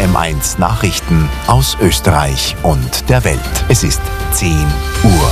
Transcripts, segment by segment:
VM1 Nachrichten aus Österreich und der Welt. Es ist 10 Uhr.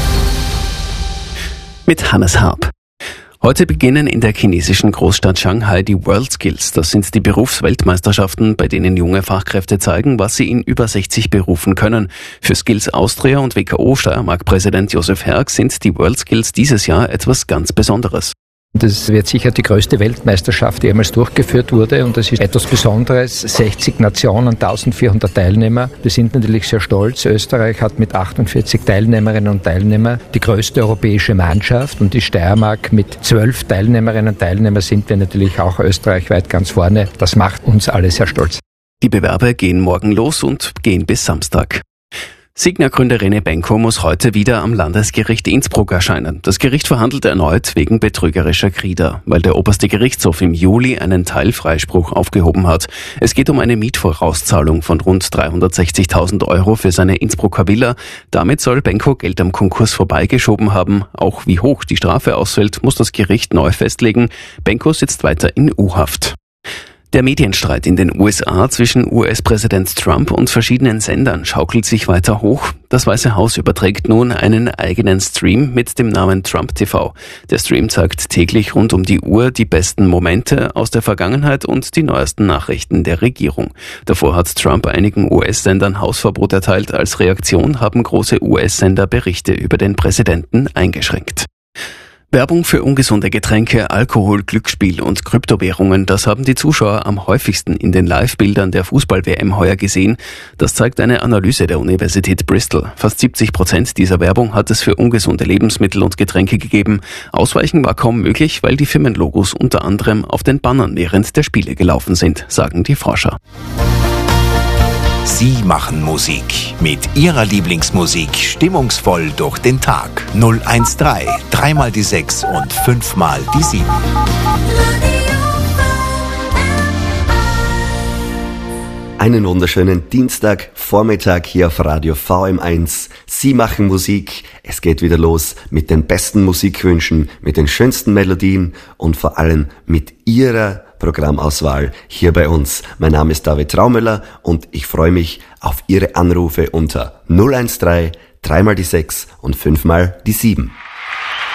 Mit Hannes Harp. Heute beginnen in der chinesischen Großstadt Shanghai die WorldSkills. Das sind die Berufsweltmeisterschaften, bei denen junge Fachkräfte zeigen, was sie in über 60 Berufen können. Für Skills Austria und WKO Steiermark-Präsident Josef Herg sind die WorldSkills dieses Jahr etwas ganz Besonderes. Das wird sicher die größte Weltmeisterschaft, die jemals durchgeführt wurde, und das ist etwas Besonderes. 60 Nationen, 1400 Teilnehmer. Wir sind natürlich sehr stolz. Österreich hat mit 48 Teilnehmerinnen und Teilnehmern die größte europäische Mannschaft, und die Steiermark mit 12 Teilnehmerinnen und Teilnehmern sind wir natürlich auch österreichweit ganz vorne. Das macht uns alle sehr stolz. Die Bewerber gehen morgen los und gehen bis Samstag. Signa-Gründer René Benko muss heute wieder am Landesgericht Innsbruck erscheinen. Das Gericht verhandelt erneut wegen betrügerischer Krieder, weil der oberste Gerichtshof im Juli einen Teilfreispruch aufgehoben hat. Es geht um eine Mietvorauszahlung von rund 360.000 Euro für seine Innsbrucker Villa. Damit soll Benko Geld am Konkurs vorbeigeschoben haben. Auch wie hoch die Strafe ausfällt, muss das Gericht neu festlegen. Benko sitzt weiter in U-Haft. Der Medienstreit in den USA zwischen US-Präsident Trump und verschiedenen Sendern schaukelt sich weiter hoch. Das Weiße Haus überträgt nun einen eigenen Stream mit dem Namen Trump TV. Der Stream zeigt täglich rund um die Uhr die besten Momente aus der Vergangenheit und die neuesten Nachrichten der Regierung. Davor hat Trump einigen US-Sendern Hausverbot erteilt. Als Reaktion haben große US-Sender Berichte über den Präsidenten eingeschränkt. Werbung für ungesunde Getränke, Alkohol, Glücksspiel und Kryptowährungen, das haben die Zuschauer am häufigsten in den Live-Bildern der Fußball-WM heuer gesehen. Das zeigt eine Analyse der Universität Bristol. Fast 70% dieser Werbung hat es für ungesunde Lebensmittel und Getränke gegeben. Ausweichen war kaum möglich, weil die Firmenlogos unter anderem auf den Bannern während der Spiele gelaufen sind, sagen die Forscher. Sie machen Musik. Mit Ihrer Lieblingsmusik stimmungsvoll durch den Tag. 013, 3 die 6 und 5 die 7. Einen wunderschönen Dienstagvormittag hier auf Radio VM1. Sie machen Musik. Es geht wieder los mit den besten Musikwünschen, mit den schönsten Melodien und vor allem mit Ihrer Programmauswahl hier bei uns. Mein Name ist David Traumöller und ich freue mich auf Ihre Anrufe unter 013, 3 die 6 und 5 die 7.